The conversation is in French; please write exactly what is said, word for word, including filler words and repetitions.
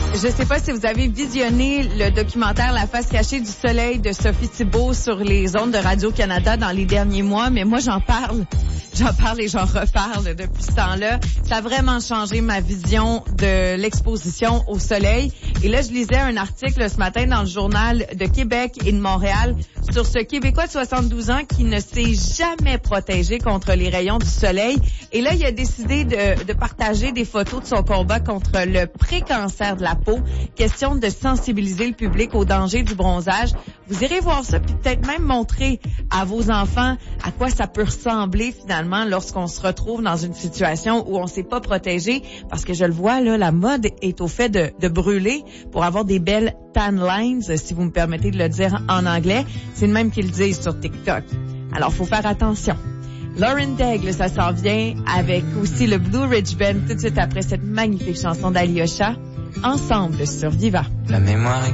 Je sais pas si vous avez visionné le documentaire La face cachée du soleil de Sophie Thibault sur les ondes de Radio-Canada dans les derniers mois, mais moi j'en parle. J'en parle et j'en reparle depuis ce temps-là. Ça a vraiment changé ma vision de l'exposition au soleil. Et là, je lisais un article ce matin dans le journal de Québec et de Montréal sur ce Québécois de soixante-douze ans qui ne s'est jamais protégé contre les rayons du soleil. Et là, il a décidé de, de partager des photos de son combat contre le pré-cancer de la peau. Question de sensibiliser le public au danger du bronzage. Vous irez voir ça, puis peut-être même montrer à vos enfants à quoi ça peut ressembler finalement lorsqu'on se retrouve dans une situation où on s'est pas protégé. Parce que je le vois, là, la mode est au fait de, de brûler pour avoir des belles tan lines, si vous me permettez de le dire en anglais. C'est le même qu'ils le disent sur TikTok. Alors, faut faire attention. Lauren Daigle, ça s'en vient avec aussi le Blue Ridge Band tout de suite après cette magnifique chanson d'Alyosha. Ensemble sur Viva. La mémoire